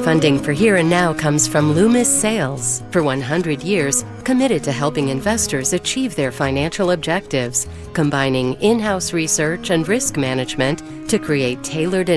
Funding for Here and Now comes from Loomis Sales. For 100 years, committed to helping investors achieve their financial objectives, combining in-house research and risk management to create tailored